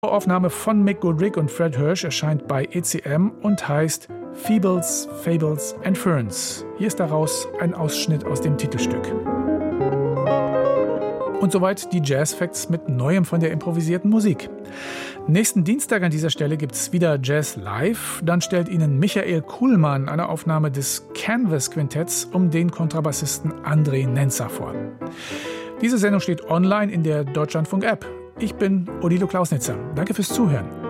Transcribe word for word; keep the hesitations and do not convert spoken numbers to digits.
Aufnahme von Mick Goodrick und Fred Hirsch erscheint bei E C M und heißt Feebles, Fables and Ferns. Hier ist daraus ein Ausschnitt aus dem Titelstück. Und soweit die Jazz-Facts mit Neuem von der improvisierten Musik. Nächsten Dienstag an dieser Stelle gibt es wieder Jazz Live. Dann stellt Ihnen Michael Kuhlmann eine Aufnahme des Canvas-Quintetts um den Kontrabassisten André Nenzer vor. Diese Sendung steht online in der Deutschlandfunk-App. Ich bin Odilo Klausnitzer. Danke fürs Zuhören.